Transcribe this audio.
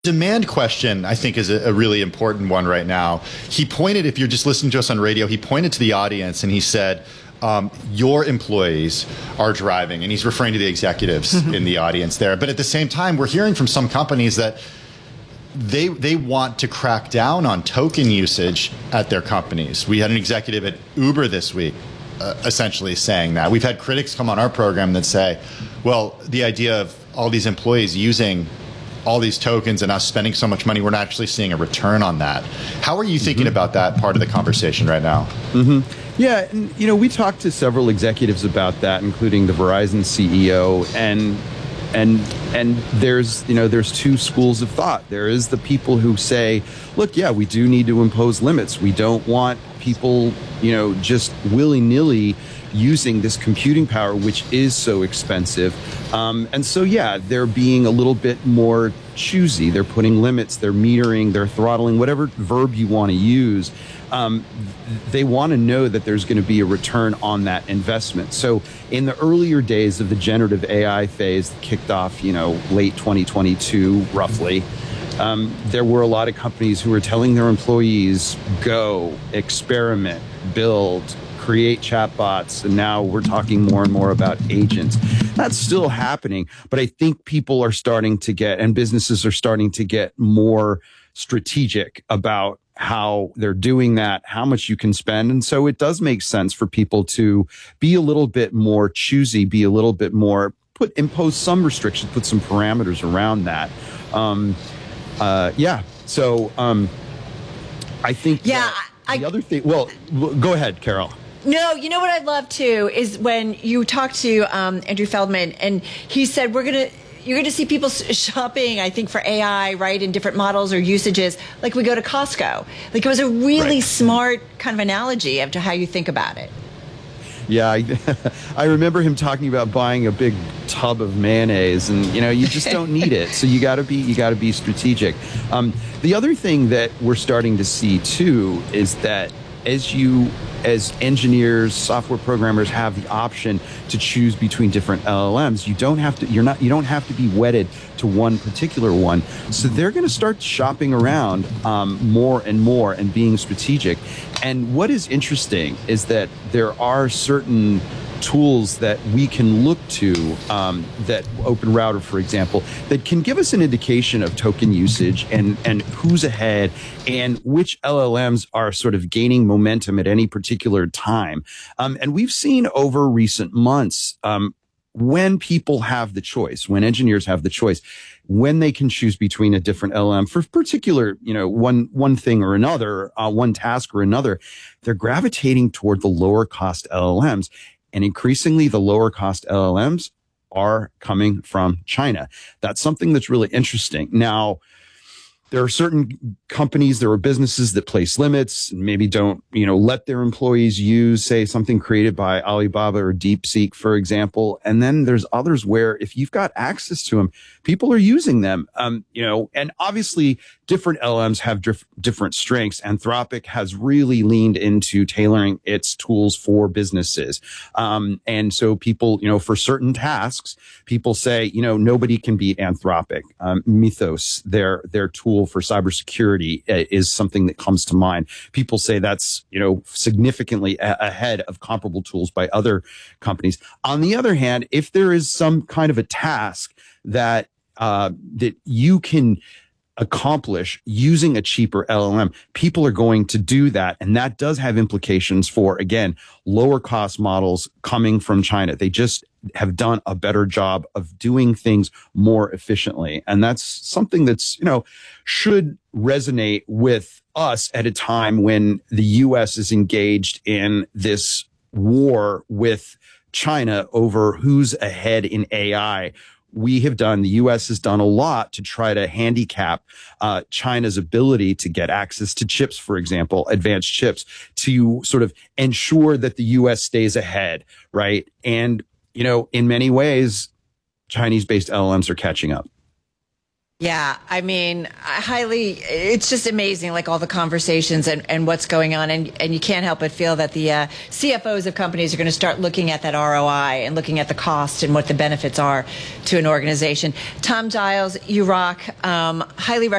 Demand question, I think, is a really important one right now. He pointed, if you're just listening to us on radio, he pointed to the audience and he said, your employees are driving, and he's referring to the executives in the audience there. But at the same time, we're hearing from some companies that they want to crack down on token usage at their companies. We had an executive at Uber this week essentially saying that. We've had critics come on our program that say, well, the idea of all these employees using all these tokens and us spending so much money, we're not actually seeing a return on that. How are you thinking about that part of the conversation right now? Yeah, and, we talked to several executives about that, including the Verizon CEO, and there's two schools of thought. There is the people who say, look, yeah, we do need to impose limits. We don't want people, just willy-nilly using this computing power, which is so expensive. And so, yeah, they're being a little bit more choosy. They're putting limits, they're metering, they're throttling, whatever verb you want to use. They want to know that there's going to be a return on that investment. So in the earlier days of the generative AI phase that kicked off, late 2022, roughly, there were a lot of companies who were telling their employees, go, experiment, build, create chatbots, and now we're talking more and more about agents. That's still happening, but I think people are starting to get, and businesses are starting to get more strategic about how they're doing that, how much you can spend. And so it does make sense for people to be a little bit more choosy, be a little bit more, impose some restrictions, put some parameters around that. So I think the other thing, well, go ahead, Carol. No, you know what I'd love too is when you talked to Andrew Feldman and he said you're going to see people shopping, I think, for AI, right, in different models or usages, like we go to Costco. Like, it was a really smart kind of analogy of to how you think about it. Yeah, I remember him talking about buying a big tub of mayonnaise, and you just don't need it. So you got to be strategic. The other thing that we're starting to see too is that as engineers, software programmers have the option to choose between different LLMs, you don't have to be wedded to one particular one. So they're going to start shopping around more and more and being strategic. And what is interesting is that there are certain tools that we can look to, that OpenRouter, for example, that can give us an indication of token usage and who's ahead and which LLMs are sort of gaining momentum at any particular time. And we've seen over recent months, when people have the choice, when engineers have the choice, when they can choose between a different LLM for particular, one thing or another, one task or another, they're gravitating toward the lower cost LLMs. And increasingly, the lower cost LLMs are coming from China. That's something that's really interesting. Now, there are certain companies, there are businesses that place limits, and maybe don't, let their employees use, say, something created by Alibaba or DeepSeek, for example. And then there's others where if you've got access to them, people are using them, and obviously different LLMs have different strengths. Anthropic has really leaned into tailoring its tools for businesses. And so people, for certain tasks, people say, nobody can beat Anthropic. Mythos, their tool for cybersecurity, is something that comes to mind. People say that's, significantly ahead of comparable tools by other companies. On the other hand, if there is some kind of a task that you can accomplish using a cheaper LLM, people are going to do that. And that does have implications for, again, lower cost models coming from China. They just have done a better job of doing things more efficiently. And that's something that's, should resonate with us at a time when the US is engaged in this war with China over who's ahead in AI. The U.S. has done a lot to try to handicap China's ability to get access to chips, for example, advanced chips, to sort of ensure that the U.S. stays ahead, right? And, in many ways, Chinese-based LLMs are catching up. Yeah, I mean, it's just amazing, like all the conversations and what's going on. And you can't help but feel that the CFOs of companies are going to start looking at that ROI and looking at the cost and what the benefits are to an organization. Tom Giles, you rock. Highly recommend